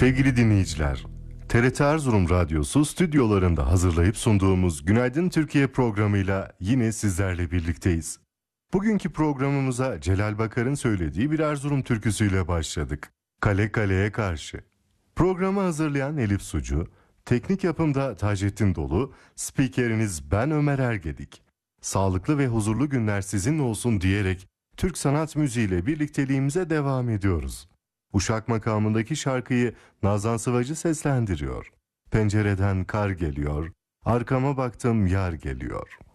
Sevgili dinleyiciler, TRT Erzurum Radyosu stüdyolarında hazırlayıp sunduğumuz Günaydın Türkiye programıyla yine sizlerle birlikteyiz. Bugünkü programımıza Celal Bakar'ın söylediği bir Erzurum türküsüyle başladık. Kale kaleye karşı. Programı hazırlayan Elif Sucu, teknik yapımda Taceddin Dolu, spikeriniz ben Ömer Ergedik. Sağlıklı ve huzurlu günler sizinle olsun diyerek Türk sanat müziğiyle birlikteliğimize devam ediyoruz. Uşak makamındaki şarkıyı Nazan Sıvacı seslendiriyor. Pencereden kar geliyor, arkama baktım yar geliyor.